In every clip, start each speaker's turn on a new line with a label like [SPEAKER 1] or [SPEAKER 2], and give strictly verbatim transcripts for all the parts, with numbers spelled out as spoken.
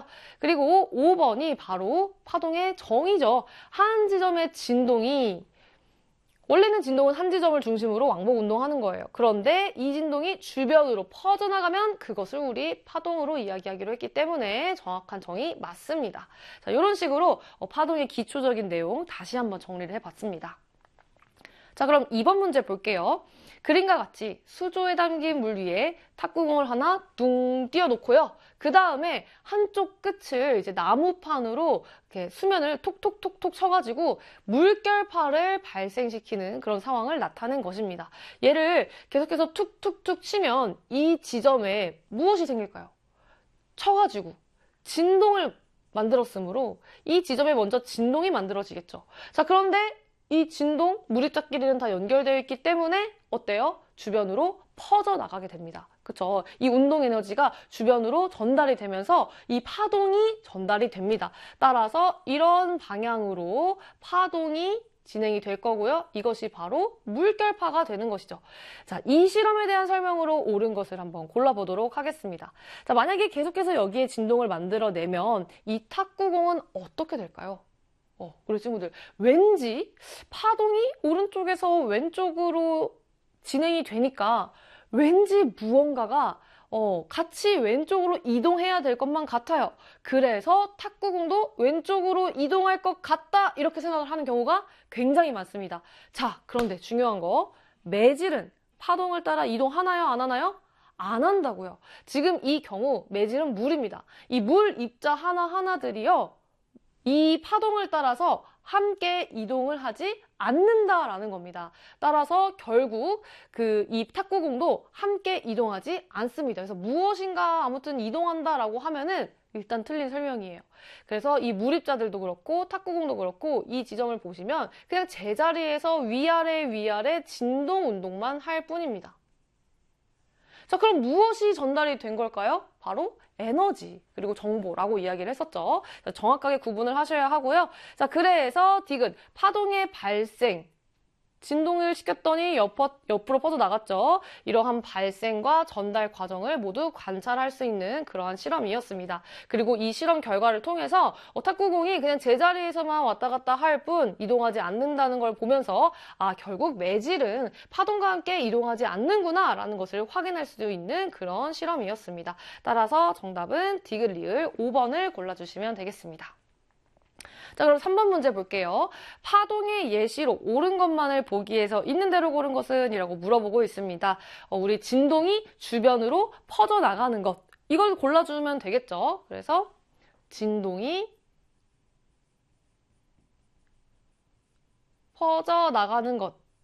[SPEAKER 1] 그리고 오 번이 바로 파동의 정의죠. 한 지점의 진동이 원래는 진동은 한 지점을 중심으로 왕복 운동하는 거예요. 그런데 이 진동이 주변으로 퍼져나가면 그것을 우리 파동으로 이야기하기로 했기 때문에 정확한 정의 맞습니다. 자, 이런 식으로 파동의 기초적인 내용 다시 한번 정리를 해봤습니다. 자, 그럼 이 번 문제 볼게요. 그림과 같이 수조에 담긴 물 위에 탁구공을 하나 둥 띄워놓고요. 그 다음에 한쪽 끝을 이제 나무판으로 이렇게 수면을 톡톡톡톡 쳐가지고 물결파를 발생시키는 그런 상황을 나타낸 것입니다. 얘를 계속해서 툭툭툭 치면 이 지점에 무엇이 생길까요? 쳐가지고 진동을 만들었으므로 이 지점에 먼저 진동이 만들어지겠죠. 자, 그런데 이 진동, 물입자끼리는 다 연결되어 있기 때문에 어때요? 주변으로 퍼져나가게 됩니다. 그쵸? 이 운동 에너지가 주변으로 전달이 되면서 이 파동이 전달이 됩니다. 따라서 이런 방향으로 파동이 진행이 될 거고요. 이것이 바로 물결파가 되는 것이죠. 자, 이 실험에 대한 설명으로 옳은 것을 한번 골라보도록 하겠습니다. 자, 만약에 계속해서 여기에 진동을 만들어내면 이 탁구공은 어떻게 될까요? 어, 우리 친구들 왠지 파동이 오른쪽에서 왼쪽으로 진행이 되니까 왠지 무언가가 어, 같이 왼쪽으로 이동해야 될 것만 같아요. 그래서 탁구공도 왼쪽으로 이동할 것 같다 이렇게 생각을 하는 경우가 굉장히 많습니다. 자, 그런데 중요한 거 매질은 파동을 따라 이동하나요? 안 하나요? 안 한다고요. 지금 이 경우 매질은 물입니다. 이 물 입자 하나하나들이요. 이 파동을 따라서 함께 이동을 하지 않는다라는 겁니다. 따라서 결국 그 이 탁구공도 함께 이동하지 않습니다. 그래서 무엇인가 아무튼 이동한다라고 하면은 일단 틀린 설명이에요. 그래서 이 물입자들도 그렇고 탁구공도 그렇고 이 지점을 보시면 그냥 제자리에서 위아래 위아래 진동 운동만 할 뿐입니다. 자, 그럼 무엇이 전달이 된 걸까요? 바로 에너지 그리고 정보라고 이야기를 했었죠. 정확하게 구분을 하셔야 하고요. 자, 그래서 디귿 파동의 발생 진동을 시켰더니 옆, 옆으로 뻗어나갔죠. 이러한 발생과 전달 과정을 모두 관찰할 수 있는 그러한 실험이었습니다. 그리고 이 실험 결과를 통해서 어, 탁구공이 그냥 제자리에서만 왔다 갔다 할 뿐 이동하지 않는다는 걸 보면서 아, 결국 매질은 파동과 함께 이동하지 않는구나 라는 것을 확인할 수 있는 그런 실험이었습니다. 따라서 정답은 디귿 리을 오 번을 골라주시면 되겠습니다. 자, 그럼 삼 번 문제 볼게요. 파동의 예시로 옳은 것만을 보기 위해서 있는 대로 고른 것은? 이라고 물어보고 있습니다. 어, 우리 진동이 주변으로 퍼져나가는 것. 이걸 골라주면 되겠죠. 그래서 진동이 퍼져나가는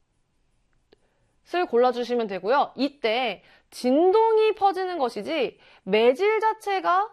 [SPEAKER 1] 것을 골라주시면 되고요. 이때 진동이 퍼지는 것이지 매질 자체가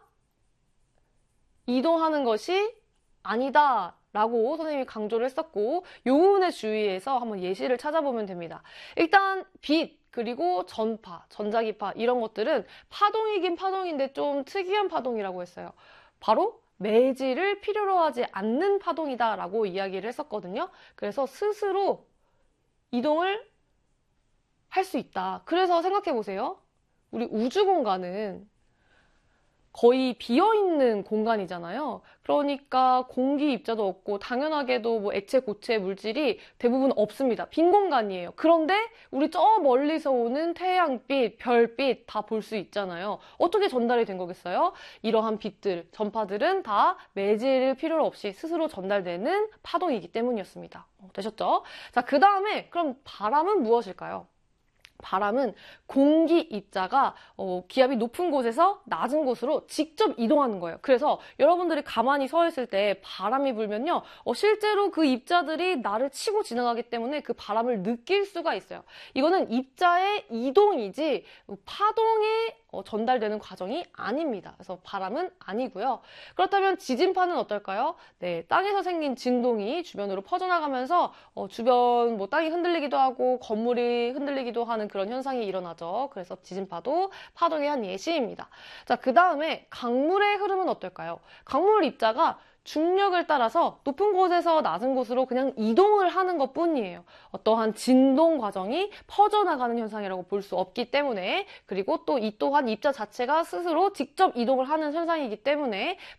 [SPEAKER 1] 이동하는 것이 아니다 라고 선생님이 강조를 했었고 이 부분에 주의해서 한번 예시를 찾아보면 됩니다. 일단 빛 그리고 전파, 전자기파 이런 것들은 파동이긴 파동인데 좀 특이한 파동이라고 했어요. 바로 매질을 필요로 하지 않는 파동이다 라고 이야기를 했었거든요. 그래서 스스로 이동을 할 수 있다. 그래서 생각해 보세요. 우리 우주 공간은 거의 비어있는 공간이잖아요. 그러니까 공기 입자도 없고 당연하게도 뭐 액체, 고체, 물질이 대부분 없습니다. 빈 공간이에요. 그런데 우리 저 멀리서 오는 태양빛, 별빛 다 볼 수 있잖아요. 어떻게 전달이 된 거겠어요? 이러한 빛들, 전파들은 다 매질 필요 없이 스스로 전달되는 파동이기 때문이었습니다. 어, 되셨죠? 자, 그 다음에 그럼 바람은 무엇일까요? 바람은 공기 입자가 어, 기압이 높은 곳에서 낮은 곳으로 직접 이동하는 거예요. 그래서 여러분들이 가만히 서 있을 때 바람이 불면요. 어, 실제로 그 입자들이 나를 치고 지나가기 때문에 그 바람을 느낄 수가 있어요. 이거는 입자의 이동이지 파동에 어, 전달되는 과정이 아닙니다. 그래서 바람은 아니고요. 그렇다면 지진파는 어떨까요? 네, 땅에서 생긴 진동이 주변으로 퍼져나가면서 어, 주변 뭐 땅이 흔들리기도 하고 건물이 흔들리기도 하는 그런 현상이 일어나죠. 그래서 지진파도 파동의 한 예시입니다. 자, 그 다음에 강물의 흐름은 어떨까요? 강물 입자가 중력을 따라서 높은 곳에서 낮은 곳으로 그냥 이동을 하는 것 뿐이에요. 어떠한 진동 과정이 퍼져나가는 현상이라고 볼 수 없기 때문에 그리고 또 이 또한 입자 자체가 스스로 직접 이동을 하는 현상이기 때문에